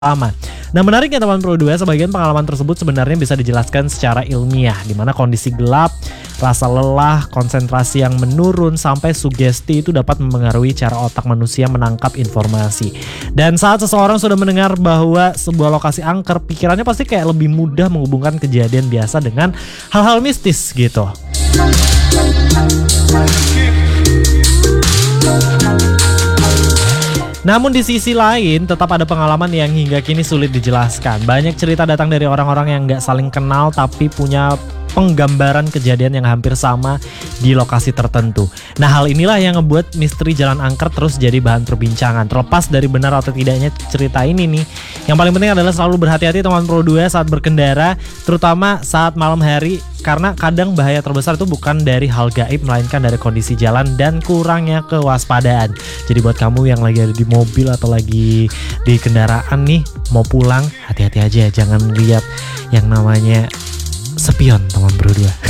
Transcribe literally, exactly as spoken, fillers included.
lama. Nah, menariknya teman Pro dua, sebagian pengalaman tersebut sebenarnya bisa dijelaskan secara ilmiah, di mana kondisi gelap, rasa lelah, konsentrasi yang menurun, sampai sugesti itu dapat mempengaruhi cara otak manusia menangkap informasi. Dan saat seseorang sudah mendengar bahwa sebuah lokasi angker, pikirannya pasti kayak lebih mudah menghubungkan kejadian biasa dengan hal-hal mistis gitu. Namun di sisi lain tetap ada pengalaman yang hingga kini sulit dijelaskan. Banyak cerita datang dari orang-orang yang gak saling kenal tapi punya penggambaran kejadian yang hampir sama di lokasi tertentu. Nah, hal inilah yang ngebuat misteri jalan angker terus jadi bahan perbincangan. Terlepas dari benar atau tidaknya cerita ini nih, yang paling penting adalah selalu berhati-hati teman Pro dua saat berkendara, terutama saat malam hari, karena kadang bahaya terbesar itu bukan dari hal gaib, melainkan dari kondisi jalan dan kurangnya kewaspadaan. Jadi buat kamu yang lagi ada di mobil atau lagi di kendaraan nih, mau pulang, hati-hati aja, jangan lihat yang namanya spion teman Pro dua.